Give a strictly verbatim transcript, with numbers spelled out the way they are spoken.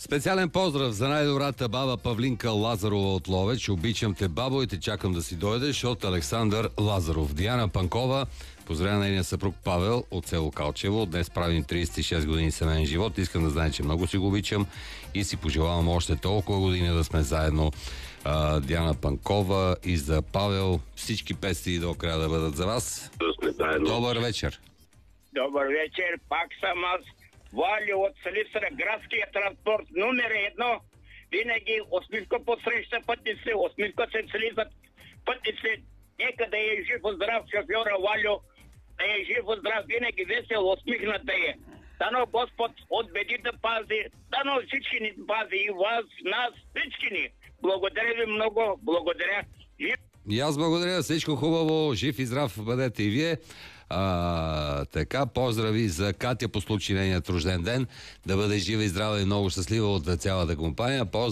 Специален поздрав за най-добрата баба Павлинка Лазарова от Ловеч. Обичам те, бабо, и те чакам да си дойдеш, от Александър Лазаров. Диана Панкова поздравя нейния съпруг Павел от село Калчево. Днес правим тридесет и шест години семейен живот. Искам да знае, че много си го обичам и си пожелавам още толкова години да сме заедно. А, Диана Панкова и за Павел. Всички песни до края да бъдат за вас. Добър вечер. Добър вечер, пак съм аз. Вали от Силистра, градския транспорт номер едно. Винаги усмивка посреща пътници, усмивка се слизат пътници. Нека да е жив и здрав шофьора Валю, да е жив и здрав, винаги весел, усмихната е. Дано Господ от беди да пази, дано всички ни пази, и вас, нас, всички ни. Благодаря ви много, благодаря. И аз благодаря, всичко хубаво, жив и здрав бъдете и вие. А, така, поздрави за Катя по случай нейният рожден ден. Да бъде жива и здрава и много щастлива от цялата компания. Поздрав